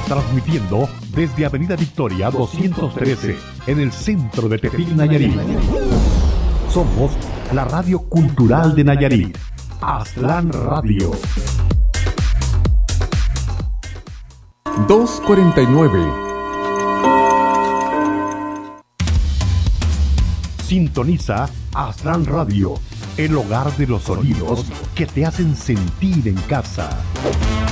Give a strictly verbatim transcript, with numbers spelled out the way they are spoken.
Transmitiendo desde Avenida Victoria doscientos trece, en el centro de Tepic, Nayarit. Somos la radio cultural de Nayarit, Aztlán Radio. dos cuarenta y nueve. Sintoniza Aztlán Radio, el hogar de los sonidos que te hacen sentir en casa.